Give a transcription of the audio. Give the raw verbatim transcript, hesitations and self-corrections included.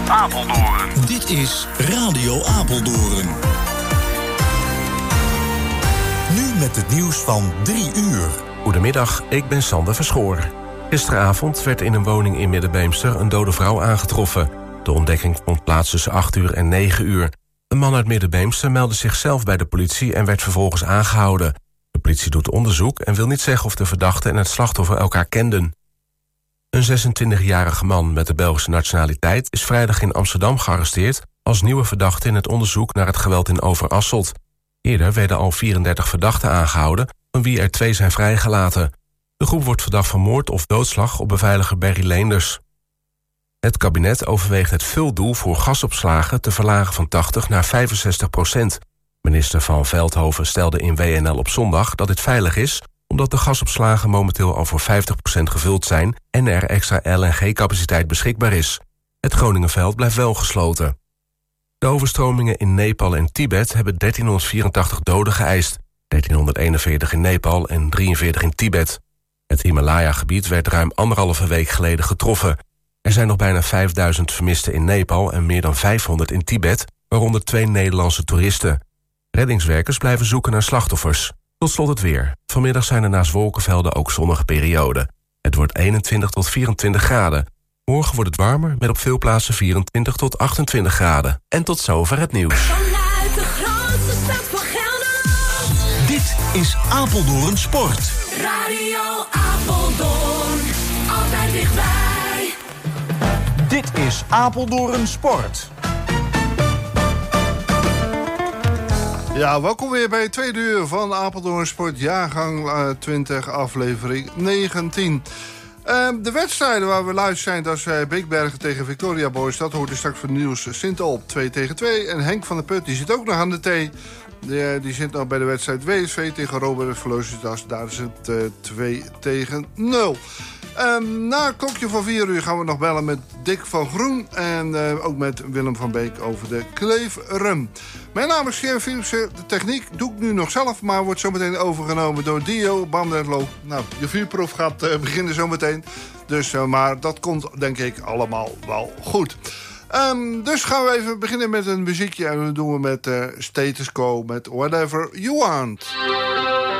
Apeldoorn. Dit is Radio Apeldoorn. Nu met het nieuws van drie uur. Goedemiddag, ik ben Sander Verschoor. Gisteravond werd in een woning in Middenbeemster een dode vrouw aangetroffen. De ontdekking vond plaats tussen acht uur en negen uur. Een man uit Middenbeemster meldde zichzelf bij de politie en werd vervolgens aangehouden. De politie doet onderzoek en wil niet zeggen of de verdachte en het slachtoffer elkaar kenden. Een zesentwintigjarige man met de Belgische nationaliteit is vrijdag in Amsterdam gearresteerd als nieuwe verdachte in het onderzoek naar het geweld in Overasselt. Eerder werden al vierendertig verdachten aangehouden, van wie er twee zijn vrijgelaten. De groep wordt verdacht van moord of doodslag op beveiliger Barry Leenders. Het kabinet overweegt het vuldoel voor gasopslagen te verlagen van tachtig naar vijfenzestig procent. Minister Van Veldhoven stelde in W N L op zondag dat dit veilig is, omdat de gasopslagen momenteel al voor vijftig procent gevuld zijn en er extra L N G-capaciteit beschikbaar is. Het Groningenveld blijft wel gesloten. De overstromingen in Nepal en Tibet hebben dertienhonderdvierentachtig doden geëist, dertienhonderdeenenveertig in Nepal en drieënveertig in Tibet. Het Himalaya-gebied werd ruim anderhalve week geleden getroffen. Er zijn nog bijna vijfduizend vermisten in Nepal en meer dan vijfhonderd in Tibet, waaronder twee Nederlandse toeristen. Reddingswerkers blijven zoeken naar slachtoffers. Tot slot het weer. Vanmiddag zijn er naast wolkenvelden ook zonnige perioden. Het wordt eenentwintig tot vierentwintig graden. Morgen wordt het warmer met op veel plaatsen vierentwintig tot achtentwintig graden. En tot zover het nieuws. Vanuit de grootste stad van Gelderland. Dit is Apeldoorn Sport. Radio Apeldoorn. Altijd dichtbij. Dit is Apeldoorn Sport. Ja, welkom weer bij het tweede uur van Apeldoorn Sport, jaargang uh, twintig, aflevering negentien. Uh, de wedstrijden waar we live zijn, dat is uh, Beekbergen tegen Victoria Boys. Dat hoort er straks van Niels Sintelp, twee tegen twee. En Henk van der Put, die zit ook nog aan de thee. Die, die zit nog bij de wedstrijd W S V tegen Robert Verloosjesdas. Daar is het uh, twee tegen nul. Um, na het klokje van vier uur gaan we nog bellen met Dick van Groen. En uh, ook met Willem van Beek over de Kleefrum. Mijn naam is Gerard Philipsen. De techniek doe ik nu nog zelf, maar wordt zometeen overgenomen door Dio Banderlo. Nou, je vuurproef gaat uh, beginnen zometeen. Dus, uh, maar dat komt denk ik allemaal wel goed. Um, dus gaan we even beginnen met een muziekje. En dat doen we met uh, Status Quo met Whatever You Want.